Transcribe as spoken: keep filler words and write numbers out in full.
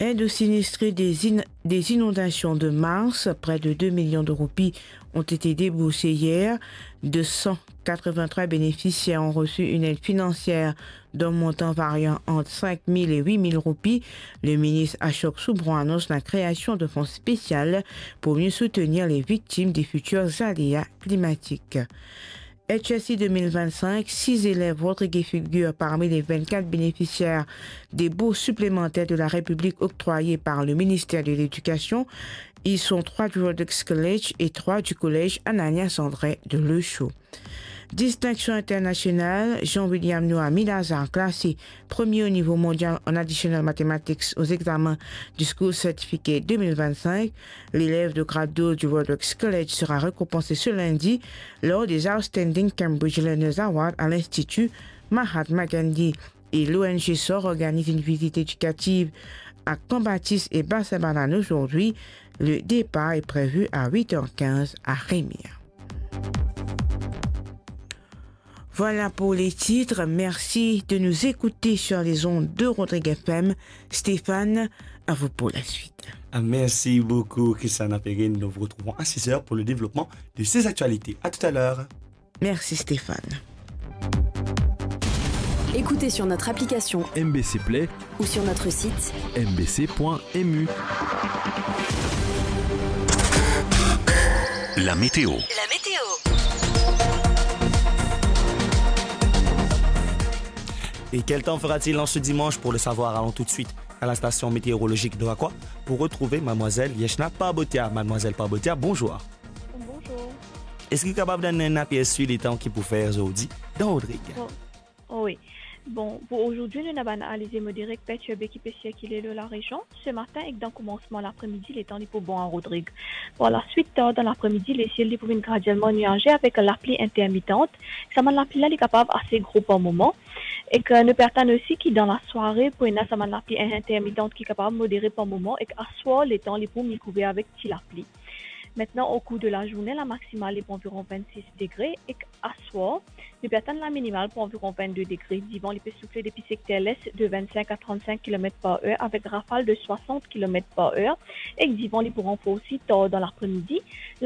Aide aux sinistrés des, in des inondations de mars, près de deux millions de roupies ont été déboursés hier. deux cent quatre-vingt-trois bénéficiaires ont reçu une aide financière d'un montant variant entre cinq mille et huit mille roupies. Le ministre Ashok Soubron annonce la création de fonds spéciaux pour mieux soutenir les victimes des futurs aléas climatiques. H S I deux mille vingt-cinq, six élèves Rodrigue figurent parmi les vingt-quatre bénéficiaires des bourses supplémentaires de la République octroyées par le ministère de l'Éducation. Ils sont trois du Rodrigues College et trois du collège Ananias André de Le Chaux. Distinction internationale, Jean-William Noah Milazar, classé premier au niveau mondial en Additional Mathematics aux examens du School Certificate deux mille vingt-cinq. L'élève de grade deux du Rodrigues College sera récompensé ce lundi lors des Outstanding Cambridge Learners Awards à l'Institut Mahatma Gandhi. Et l'O N G S O R organise une visite éducative à Camp-Baptiste et Basse-Banane aujourd'hui. Le départ est prévu à huit heures quinze à Rémire. Voilà pour les titres. Merci de nous écouter sur les ondes de Rodrigue F M. Stéphane, à vous pour la suite. Merci beaucoup, Christiana Perrine. Nous vous retrouvons à six heures pour le développement de ces actualités. À tout à l'heure. Merci, Stéphane. Écoutez sur notre application M B C Play ou sur notre site m b c point m u. La météo. La météo. Et quel temps fera-t-il en ce dimanche? Pour le savoir, allons tout de suite à la station météorologique de Aqua pour retrouver mademoiselle Yeshna Parbotia. Mademoiselle Parbotia, bonjour. Bonjour. Est-ce que vous êtes capable de donner un aperçu des temps qui pour faire aujourd'hui dans Rodrigue? Oh, oh oui. Bon, pour aujourd'hui, nous avons analysé modéré perturbé qui peut circuler dans la région. Ce matin et dans le commencement l'après-midi, les temps sont bons à Rodrigue. Pour la suite, dans l'après-midi, les ciels sont graduellement nuagés avec la pluie intermittente. Ça m'a la pluie là est capable assez gros par moment. Et que nous perdons aussi qui dans la soirée, pour une ça m'a la pluie intermittente qui est capable de modérer par moment et qu'à soir, les temps les pour m'y couvrir avec la pluie. Maintenant, au cours de la journée, la maximale est pour environ vingt-six degrés et qu'à soir, nous perdons la minimale pour environ vingt-deux degrés. Divan, il peut souffler depuis secteur l'est de vingt-cinq à trente-cinq kilomètres par heure avec rafale de soixante kilomètres par heure. Et divan, il pourront aussi tard dans l'après-midi.